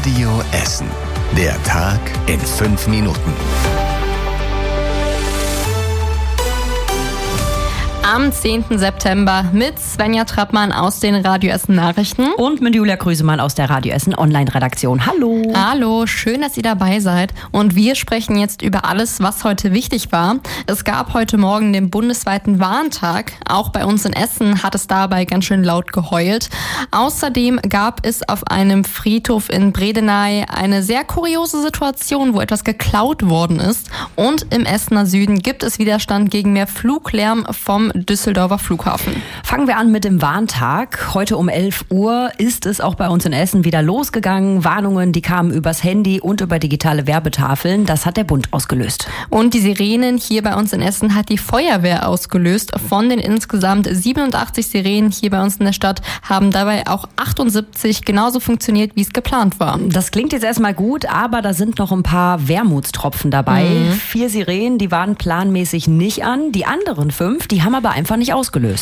Radio Essen. Der Tag in 5 Minuten. Am 10. September mit Svenja Trappmann aus den Radio Essen Nachrichten. Und mit Julia Krüsemann aus der Radio Essen Online-Redaktion. Hallo. Hallo, schön, dass ihr dabei seid. Und wir sprechen jetzt über alles, was heute wichtig war. Es gab heute Morgen den bundesweiten Warntag. Auch bei uns in Essen hat es dabei ganz schön laut geheult. Außerdem gab es auf einem Friedhof in Bredeney eine sehr kuriose Situation, wo etwas geklaut worden ist. Und im Essener Süden gibt es Widerstand gegen mehr Fluglärm vom Düsseldorfer Flughafen. Fangen wir an mit dem Warntag. Heute um 11 Uhr ist es auch bei uns in Essen wieder losgegangen. Warnungen, die kamen übers Handy und über digitale Werbetafeln. Das hat der Bund ausgelöst. Und die Sirenen hier bei uns in Essen hat die Feuerwehr ausgelöst. Von den insgesamt 87 Sirenen hier bei uns in der Stadt haben dabei auch 78 genauso funktioniert, wie es geplant war. Das klingt jetzt erstmal gut, aber da sind noch ein paar Wermutstropfen dabei. 4 Sirenen, die waren planmäßig nicht an. Die anderen 5, die haben aber einfach nicht ausgelöst.